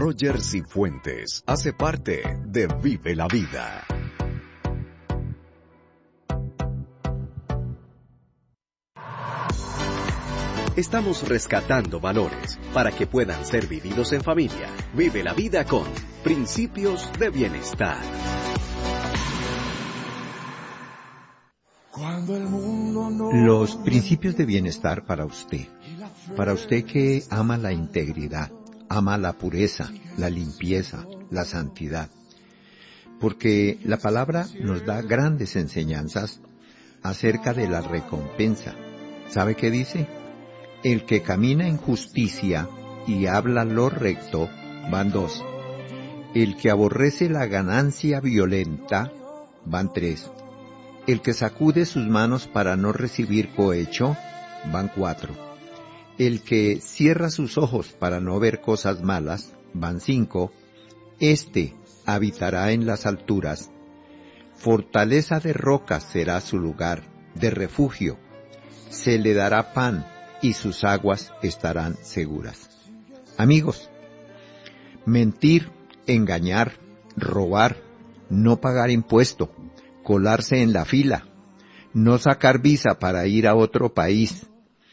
Roger Cifuentes hace parte de Vive la Vida. Estamos rescatando valores para que puedan ser vividos en familia. Vive la vida con Principios de Bienestar. Los principios de bienestar para usted que ama la integridad, ama la pureza, la limpieza, la santidad, porque la palabra nos da grandes enseñanzas acerca de la recompensa. ¿Sabe qué dice? El que camina en justicia y habla lo recto, van 2. El que aborrece la ganancia violenta, van 3. El que sacude sus manos para no recibir cohecho, van 4. El que cierra sus ojos para no ver cosas malas, van 5. Este habitará en las alturas. Fortaleza de rocas será su lugar, de refugio. Se le dará pan y sus aguas estarán seguras. Amigos, mentir, engañar, robar, no pagar impuesto, colarse en la fila, no sacar visa para ir a otro país,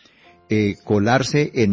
colarse en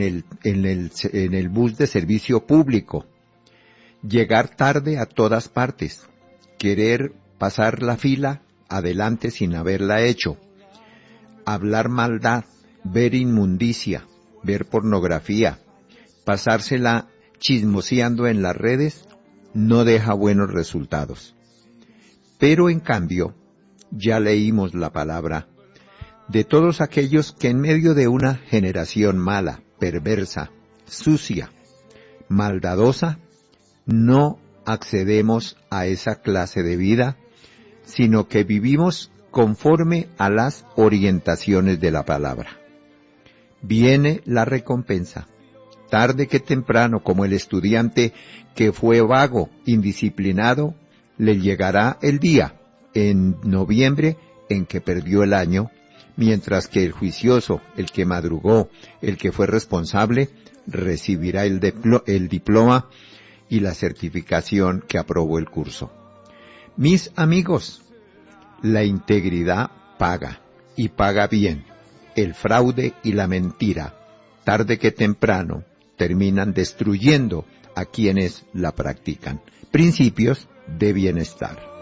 el bus de servicio público, llegar tarde a todas partes, querer pasar la fila adelante sin haberla hecho, hablar maldad, ver inmundicia, ver pornografía, pasársela chismoseando en las redes, no deja buenos resultados. Pero en cambio, ya leímos la palabra de todos aquellos que en medio de una generación mala, perversa, sucia, maldadosa, no accedemos a esa clase de vida, sino que vivimos conforme a las orientaciones de la palabra. Viene la recompensa, tarde que temprano, como el estudiante que fue vago, indisciplinado, le llegará el día, en noviembre, en que perdió el año, mientras que el juicioso, el que madrugó, el que fue responsable, recibirá el diploma y la certificación que aprobó el curso. Mis amigos, la integridad paga, y paga bien. El fraude y la mentira, tarde que temprano, terminan destruyendo a quienes la practican. Principios de bienestar.